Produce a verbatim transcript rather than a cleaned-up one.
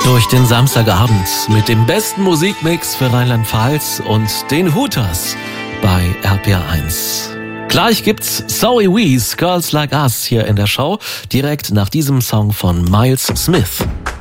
Durch den Samstagabend mit dem besten Musikmix für Rheinland-Pfalz und den Hooters bei R P R eins. Gleich gibt's Zoe Wees, Girls Like Us hier in der Show, direkt nach diesem Song von Miles Smith.